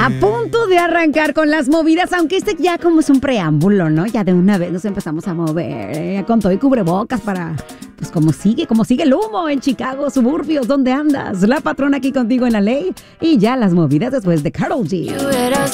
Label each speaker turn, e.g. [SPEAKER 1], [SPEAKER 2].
[SPEAKER 1] A punto de arrancar con las movidas, aunque este ya como es un preámbulo, ¿no? Ya de una vez nos empezamos a mover, con todo y cubrebocas para, pues como sigue el humo en Chicago, suburbios, ¿dónde andas? La patrona aquí contigo en la ley y ya las movidas después de Karol G.